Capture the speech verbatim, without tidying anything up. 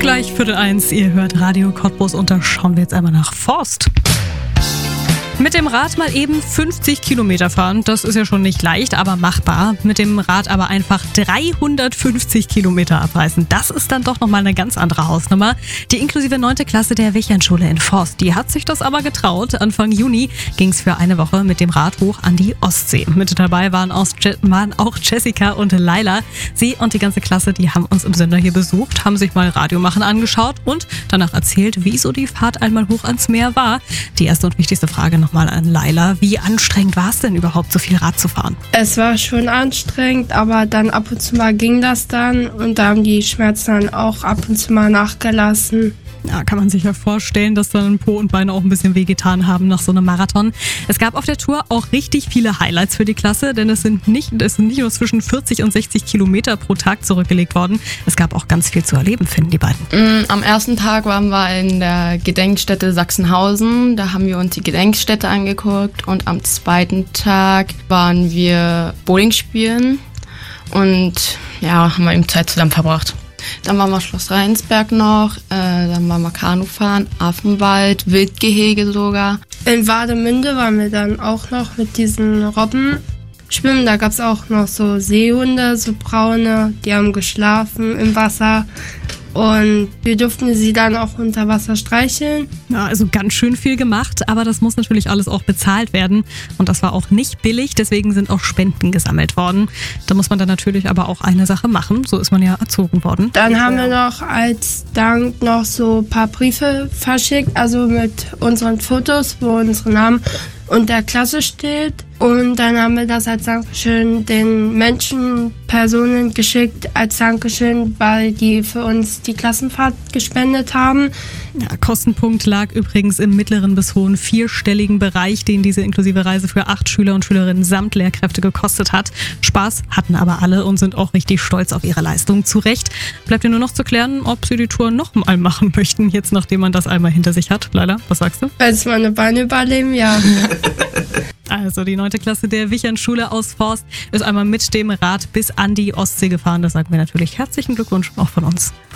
Gleich Viertel eins, ihr hört Radio Cottbus und da schauen wir jetzt einmal nach Forst. Mit dem Rad mal eben fünfzig Kilometer fahren, das ist ja schon nicht leicht, aber machbar. Mit dem Rad aber einfach dreihundertfünfzig Kilometer abreißen, das ist dann doch nochmal eine ganz andere Hausnummer. Die inklusive neunte Klasse der Wichernschule in Forst, die hat sich das aber getraut. Anfang Juni ging es für eine Woche mit dem Rad hoch an die Ostsee. Mit dabei waren auch, waren auch Jessica und Laila. Sie und die ganze Klasse, die haben uns im Sender hier besucht, haben sich mal Radio machen angeschaut und danach erzählt, wie so die Fahrt einmal hoch ans Meer war. Die erste und wichtigste Frage noch mal an Laila. Wie anstrengend war es denn überhaupt, so viel Rad zu fahren? Es war schon anstrengend, aber dann ab und zu mal ging das dann und da haben die Schmerzen dann auch ab und zu mal nachgelassen. Ja, kann man sich ja vorstellen, dass dann Po und Beine auch ein bisschen wehgetan haben nach so einem Marathon. Es gab auf der Tour auch richtig viele Highlights für die Klasse, denn es sind nicht, es sind nicht nur zwischen vierzig und sechzig Kilometer pro Tag zurückgelegt worden. Es gab auch ganz viel zu erleben, finden die beiden. Am ersten Tag waren wir in der Gedenkstätte Sachsenhausen. Da haben wir uns die Gedenkstätte angeguckt. Und am zweiten Tag waren wir Bowling spielen und ja, haben wir eben Zeit zusammen verbracht. Dann waren wir Schloss Rheinsberg noch, äh, dann waren wir Kanu fahren, Affenwald, Wildgehege sogar. In Warnemünde waren wir dann auch noch mit diesen Robben schwimmen. Da gab es auch noch so Seehunde, so braune, die haben geschlafen im Wasser. Und wir durften sie dann auch unter Wasser streicheln. Ja, also ganz schön viel gemacht, aber das muss natürlich alles auch bezahlt werden. Und das war auch nicht billig, deswegen sind auch Spenden gesammelt worden. Da muss man dann natürlich aber auch eine Sache machen, so ist man ja erzogen worden. Dann haben wir noch als Dank noch so ein paar Briefe verschickt, also mit unseren Fotos, wo unsere Namen und der Klasse steht. Und dann haben wir das als Dankeschön den Menschen, Personen geschickt, als Dankeschön, weil die für uns die Klassenfahrt gespendet haben. Ja, Kostenpunkt lag übrigens im mittleren bis hohen vierstelligen Bereich, den diese inklusive Reise für acht Schüler und Schülerinnen samt Lehrkräfte gekostet hat. Spaß hatten aber alle und sind auch richtig stolz auf ihre Leistung. Zu Recht. Bleibt ihr nur noch zu klären, ob sie die Tour noch mal machen möchten, jetzt nachdem man das einmal hinter sich hat. Laila, was sagst du? Falls meine Beine überleben, ja. Also die neunte Klasse der Wichernschule aus Forst ist einmal mit dem Rad bis an die Ostsee gefahren. Da sagen wir natürlich herzlichen Glückwunsch auch von uns.